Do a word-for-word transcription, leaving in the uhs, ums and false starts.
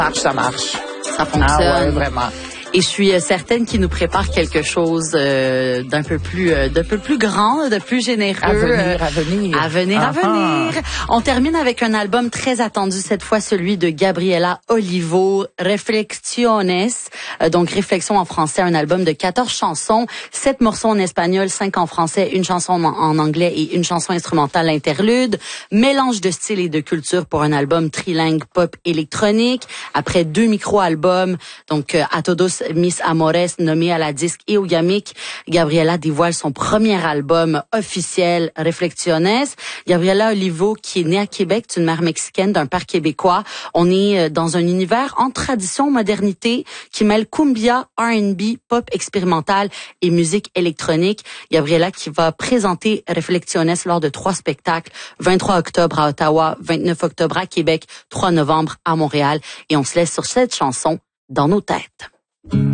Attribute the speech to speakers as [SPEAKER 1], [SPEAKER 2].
[SPEAKER 1] marche, ça marche.
[SPEAKER 2] Ça fonctionne.
[SPEAKER 1] Ah ouais, vraiment.
[SPEAKER 2] Et je suis certaine qu'il nous prépare quelque chose euh, d'un peu plus euh, d'un peu plus grand, de plus généreux.
[SPEAKER 1] À venir, à venir.
[SPEAKER 2] À venir, à venir. On termine avec un album très attendu cette fois, celui de Gabriela Olivo, Reflexiones. Euh, donc, Réflexion en français, un album de quatorze chansons, sept morceaux en espagnol, cinq en français, une chanson en, en anglais et une chanson instrumentale interlude. Mélange de style et de culture pour un album trilingue pop électronique. Après deux micro-albums, donc euh, A Todos Mis Amores, nommé à la disque et au Yamik, Gabriela dévoile son premier album officiel, Reflexiones. Gabriela Olivo, qui est née à Québec, d'une mère mexicaine, d'un père québécois. On est dans un univers en tradition, modernité, qui mêle cumbia, R and B, pop expérimental et musique électronique. Gabriela qui va présenter Reflexiones lors de trois spectacles, vingt-trois octobre à Ottawa, vingt-neuf octobre à Québec, trois novembre à Montréal. Et on se laisse sur cette chanson dans nos têtes.